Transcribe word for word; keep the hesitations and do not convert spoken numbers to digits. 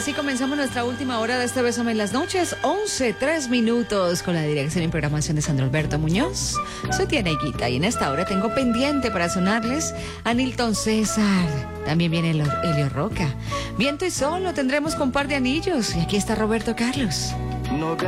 así comenzamos nuestra última hora de este Bésame en las Noches, once, tres minutos, con la dirección y programación de Sandro Alberto Muñoz. Soy Tiana Higuita y en esta hora tengo pendiente para sonarles a Nilton César. También viene Elio Roca. Viento y sol lo tendremos con Par de Anillos. Y aquí está Roberto Carlos. No